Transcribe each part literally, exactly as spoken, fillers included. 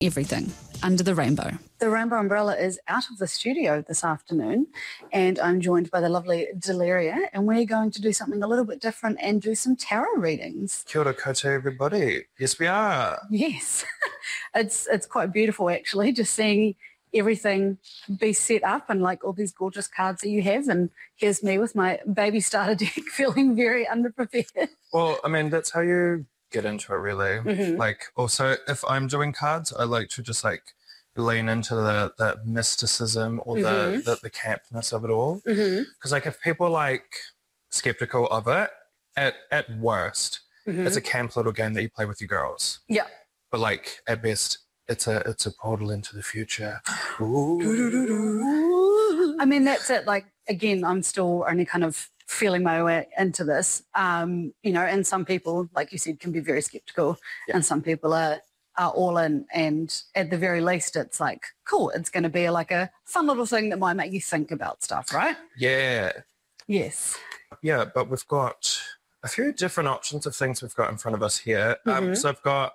everything under the rainbow. The Rainbow Umbrella is out of the studio this afternoon, and I'm joined by the lovely Delaria, and we're going to do something a little bit different and do some tarot readings. Kia ora koutou, everybody. Yes, we are. Yes. it's it's quite beautiful, actually, just seeing everything be set up and like all these gorgeous cards that you have, and here's me with my baby starter deck feeling very underprepared. Well, I mean, that's how you get into it, really. Mm-hmm. Like, also, if I'm doing cards, I like to just like lean into the, the mysticism or mm-hmm. the, the, the campness of it all. Because Mm-hmm. like if people are like skeptical of it, at, at worst, Mm-hmm. it's a camp little game that you play with your girls. Yeah. But like at best, it's a it's a portal into the future. Ooh. I mean, that's it. Like, again, I'm still only kind of feeling my way into this, um, you know, and some people, like you said, can be very skeptical, Yeah. and some people are, are all in, and at the very least, it's like, cool, it's going to be like a fun little thing that might make you think about stuff, right? Yeah. Yes. Yeah, but we've got a few different options of things we've got in front of us here. Um, Mhm. so I've got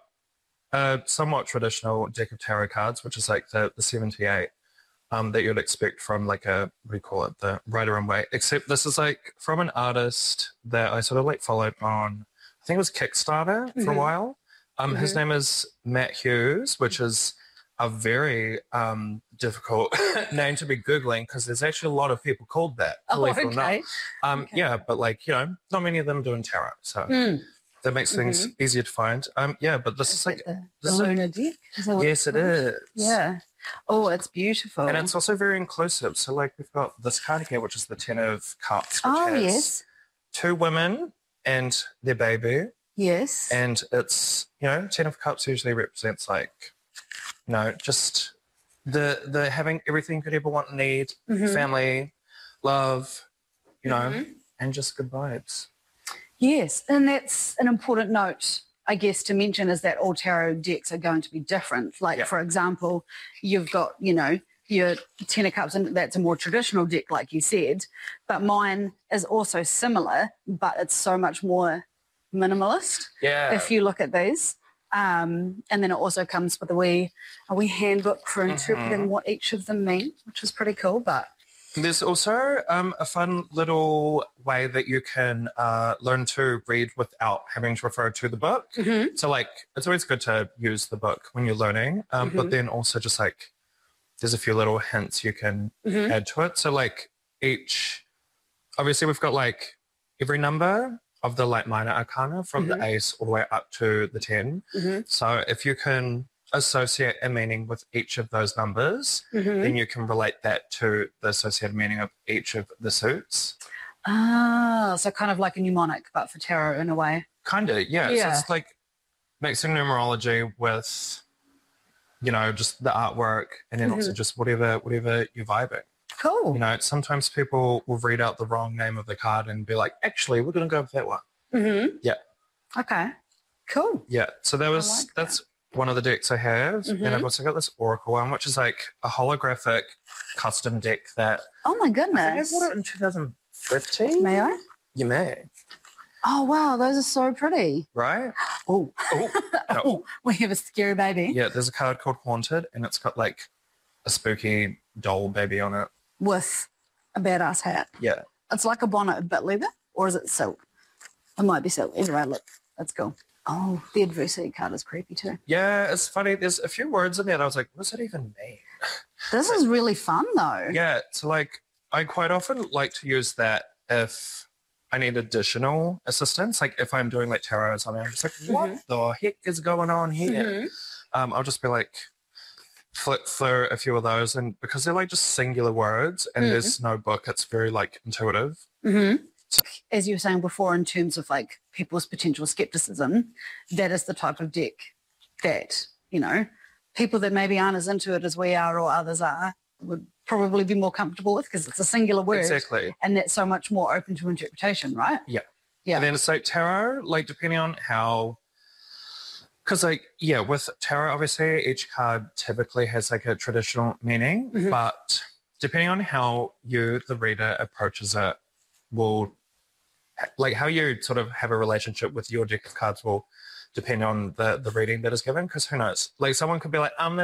a somewhat traditional deck of tarot cards, which is like the, the seventy-eight um, that you'd expect from like a, what do you call it, the Rider and Waite, except this is like from an artist that I sort of like followed on, I think it was Kickstarter for Mhm. a while. Um, His Mhm. name is Matt Hughes, which is a very um, difficult name to be Googling because there's actually a lot of people called that, Oh, believe it or not. okay. Um, Okay. Yeah, but like, you know, not many of them doing tarot. So Mm. that makes things easier to find. Um, yeah, but this is, Is like, it the, the this is a- lunar deck? Is that what yes, it's it called? is. Yeah. Oh, it's beautiful. And it's also very inclusive. So like we've got this card here, which is the Ten of Cups, which oh, has yes. two women and their baby. Yes. And it's, you know, Ten of Cups usually represents like, you know, just the the having everything you could ever want and need, Mhm. family, love, you know, Mhm. and just good vibes. Yes, and that's an important note, I guess, to mention, is that all tarot decks are going to be different. Like, Yeah. for example, you've got, you know, your Ten of Cups, and that's a more traditional deck, like you said, but mine is also similar, but it's so much more minimalist Yeah. if you look at these. Um, and then it also comes with a wee, a wee handbook for interpreting Mhm. what each of them mean, which is pretty cool. But There's also um, a fun little way that you can uh, learn to read without having to refer to the book. Mhm. So, like, it's always good to use the book when you're learning, um, but Mhm. then also just, like, there's a few little hints you can Mhm. add to it. So, like, each, obviously, we've got, like, every number of the, like, minor arcana from Mhm. the ace all the way up to the ten. Mhm. So, if you can associate a meaning with each of those numbers, Mhm. then you can relate that to the associated meaning of each of the suits. ah, so kind of like a mnemonic, but for tarot in a way. Kind of, yeah. Yeah. So it's like mixing numerology with, you know, just the artwork, and then also Mhm. just whatever whatever you're vibing. Cool. You know, sometimes people will read out the wrong name of the card and be like, actually, we're going to go with that one. Mm-hmm. Yeah. Okay. Cool. Yeah. So that was like that. that's one of the decks I have, Mhm. and I've also got this Oracle one, which is like a holographic custom deck that Oh my I think I goodness. bought it in two thousand fifteen. May I? You may, Oh wow, those are so pretty. right? Oh, Oh, no. oh, we have a scary baby Yeah, there's a card called Haunted, and it's got like a spooky doll baby on it. with a badass hat. Yeah. It's like a bonnet, but leather, or is it silk? It might be silk. Either way, look, let's go. Oh, the adversity card is creepy too. Yeah, it's funny. There's a few words in there, and I was like, what does that even mean? This is really fun though. Yeah, so like I quite often like to use that if I need additional assistance. Like if I'm doing like tarot or something, I'm just like, what Mhm. the heck is going on here? Mhm. Um, I'll just be like, flick through a few of those, and because they're like just singular words and Mhm. there's no book, it's very like intuitive. Mm-hmm. As you were saying before, in terms of like people's potential skepticism, that is the type of deck that, you know, people that maybe aren't as into it as we are or others are would probably be more comfortable with, because it's a singular word. Exactly. And that's so much more open to interpretation, right? Yeah. Yeah. And then it's like tarot, like depending on how, because like, yeah, with tarot, obviously each card typically has like a traditional meaning, Mhm. but depending on how you, the reader, approaches it, will, like how you sort of have a relationship with your deck of cards will depending on the, the reading that is given, because who knows? Like someone could be like, um,